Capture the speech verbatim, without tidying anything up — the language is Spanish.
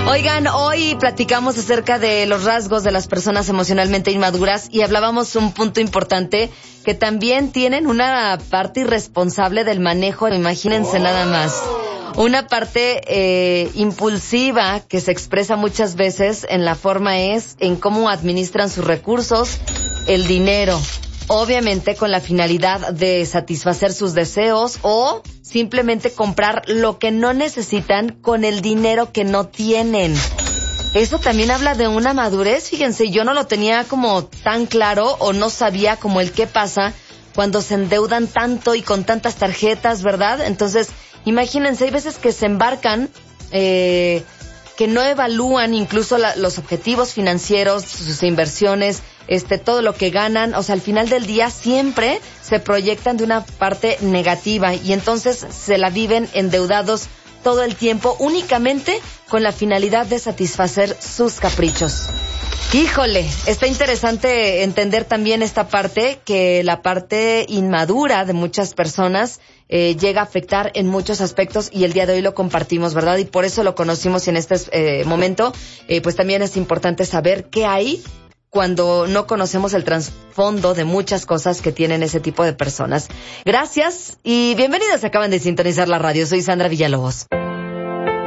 Oigan, hoy platicamos acerca de los rasgos de las personas emocionalmente inmaduras y hablábamos un punto importante que también tienen una parte irresponsable del manejo, imagínense nada más. Una parte eh, impulsiva que se expresa muchas veces en la forma es en cómo administran sus recursos, el dinero, obviamente con la finalidad de satisfacer sus deseos o simplemente comprar lo que no necesitan con el dinero que no tienen. Eso también habla de una madurez, fíjense, yo no lo tenía como tan claro o no sabía como el qué pasa cuando se endeudan tanto y con tantas tarjetas, ¿verdad? Entonces, imagínense, hay veces que se embarcan, eh, que no evalúan incluso la, los objetivos financieros, sus inversiones, este, todo lo que ganan, o sea, al final del día siempre se proyectan de una parte negativa y entonces se la viven endeudados todo el tiempo únicamente con la finalidad de satisfacer sus caprichos. Híjole, está interesante entender también esta parte, que la parte inmadura de muchas personas eh, llega a afectar en muchos aspectos y el día de hoy lo compartimos, ¿verdad? Y por eso lo conocimos y en este eh, momento, eh, pues también es importante saber qué hay cuando no conocemos el trasfondo de muchas cosas que tienen ese tipo de personas. Gracias y bienvenidos, acaban de sintonizar la radio. Soy Sandra Villalobos.